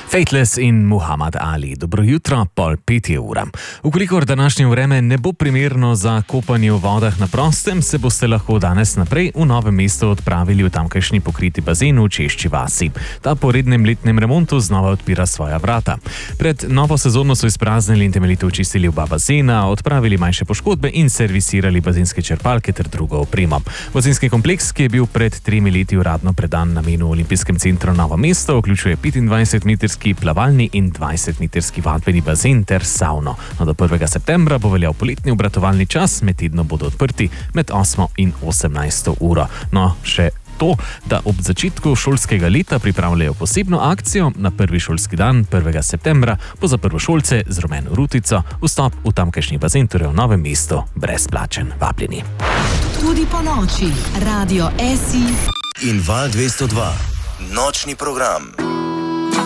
Faithless in Muhammad Ali. Dobro jutro, 4:30. Ukolikor današnje vreme ne bo primerno za kopanje v vodah na prostem, se boste lahko danes naprej v Novem mestu odpravili v tamkajšnji pokriti bazen v Češči vasi. Ta po rednem letnem remontu znova odpira svoja vrata. Pred novo sezono so izpraznili in temeljito očistili oba bazena, odpravili manjše poškodbe in servisirali bazenske črpalke ter drugo opremo. Bazenski kompleks, ki je bil pred 3 leti uradno predan namenu Olimpijskem centru Novo mesto, vključuje 25-metrski plavalni in 20-metrski vadbeni bazen ter savno. Do 1. septembra bo veljal poletni obratovalni čas, med tednom bodo odprti med 8 in 18 uro. No, še to, da ob začetku šolskega leta pripravljajo posebno akcijo. Na prvi šolski dan, 1. septembra, bo za prvošolce z rumeno rutico vstop v tamkajšnji bazen, torej v Novem mestu, brezplačen. Vabljeni. Tudi po noči, Radio SI in Val 202, nočni program.